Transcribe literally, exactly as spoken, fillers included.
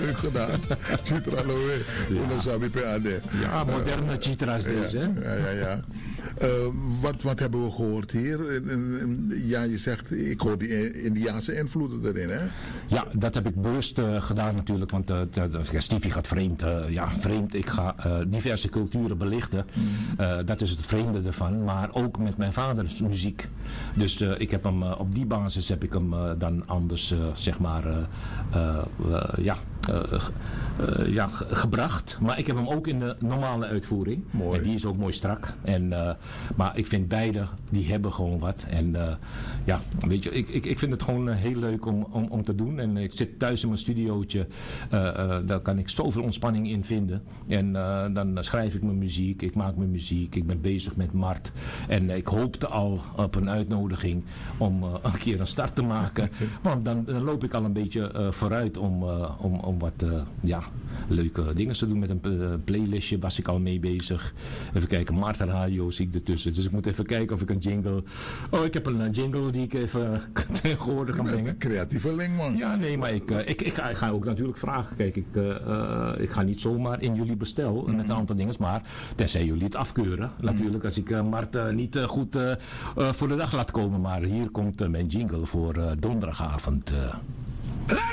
leuk gedaan. Chitra Lowe. Uno sabi pe ade. Ja, moderne Chitra's dus, ja, hè? Ja, ja, ja. Uh, wat, wat hebben we gehoord hier? Ja, je zegt, ik hoor die Indiaanse invloeden erin, hè? Ja, dat heb ik bewust uh, gedaan natuurlijk, want uh, uh, Stevie gaat vreemd. Uh, ja, vreemd. Ik ga uh, diverse culturen belichten. Uh, dat is het vreemde ervan, maar ook met mijn vaders muziek. Dus uh, ik heb hem, uh, op die basis heb ik hem uh, dan anders, uh, zeg maar, uh, uh, uh, ja, uh, uh, ja, gebracht. Maar ik heb hem ook in de normale uitvoering. Mooi. En die is ook mooi strak. En, uh, maar ik vind beide, die hebben gewoon wat. En uh, ja, weet je, ik, ik, ik vind het gewoon uh, heel leuk om, om, om te doen. En ik zit thuis in mijn studiootje. Uh, uh, daar kan ik zoveel ontspanning in vinden. En uh, dan schrijf ik mijn muziek. Ik maak mijn muziek. Ik ben bezig met Mart. En uh, ik hoopte al op een uitnodiging om uh, een keer een start te maken. Want dan, dan loop ik al een beetje uh, vooruit om, uh, om, om wat uh, ja, leuke dingen te doen. Met een uh, playlistje was ik al mee bezig. Even kijken, Mart Radio zie ik ertussen. Dus ik moet even kijken of ik een jingle... Oh, ik heb een uh, jingle die ik even tegenwoordig kan brengen. Creatieve link, man. Ja, nee, maar ik, uh, ik, ik, ga, ik ga ook natuurlijk vragen. Kijk, ik, uh, uh, ik ga niet zomaar in jullie bestel mm. met een aantal dingen. Maar tenzij jullie het afkeuren. Mm. Natuurlijk, als ik uh, Mart uh, niet uh, goed uh, uh, voor de dag laat komen. Maar hier komt uh, mijn jingle voor uh, donderdagavond. Uh.